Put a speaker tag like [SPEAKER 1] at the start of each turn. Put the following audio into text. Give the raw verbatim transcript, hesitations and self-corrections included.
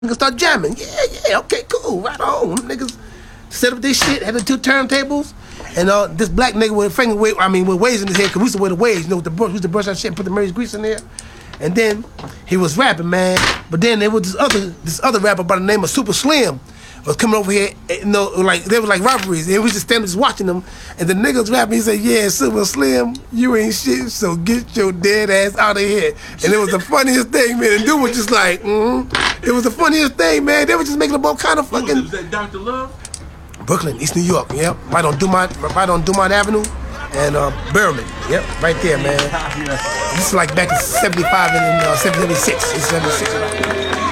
[SPEAKER 1] niggas start jamming. Yeah, yeah, okay, cool, right on. Niggas set up this shit, had the two turntables, and uh, this black nigga with a finger, with, I mean, with waves in his head, because we used to wear the waves, you know, with the brush, we used to brush our shit and put the Mary's grease in there. And then he was rapping, man. But then there was this other this other rapper by the name of Super Slim was coming over here, you know, like they were like rivalries. And we just standing just watching them. And the niggas rapping, he said, yeah, Super Slim, you ain't shit, so get your dead ass out of here. And it was the funniest thing, man. And dude was just like, mm-hmm. It was the funniest thing, man. They were just making up all kind of fucking.
[SPEAKER 2] Was that Doctor Love?
[SPEAKER 1] Brooklyn, East New York, yep. Right on Dumont, right on Dumont Avenue. And uh, Berman, yep, right there, man. This is like back in seventy-five and uh, seventy-six, seventy-six.